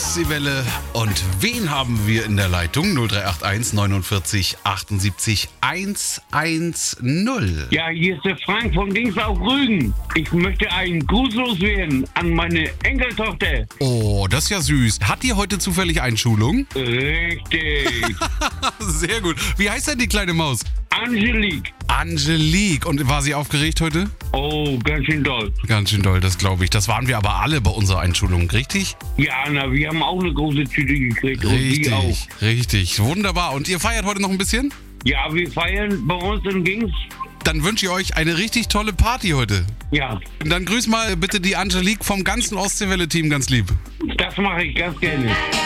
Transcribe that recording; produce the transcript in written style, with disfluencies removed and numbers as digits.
Ostseewelle. Und wen haben wir in der Leitung? 0381 49 78 110. Ja, hier ist der Frank von Dings auf Rügen. Ich möchte einen Gruß loswerden an meine Enkeltochter. Oh, das ist ja süß. Hat die heute zufällig Einschulung? Richtig. Sehr gut. Wie heißt denn die kleine Maus? Angelique. Angelique. Und war sie aufgeregt heute? Oh, ganz schön doll. Ganz schön doll, das glaube ich. Das waren wir aber alle bei unserer Einschulung, richtig? Ja, na, wir haben auch eine große Tüte gekriegt. Und die auch. Richtig. Wunderbar. Und ihr feiert heute noch ein bisschen? Ja, wir feiern bei uns in Dings. Dann wünsche ich euch eine richtig tolle Party heute. Ja, Und dann grüß mal bitte die Angelique vom ganzen Ostseewelle-Team ganz lieb. das mache ich ganz gerne.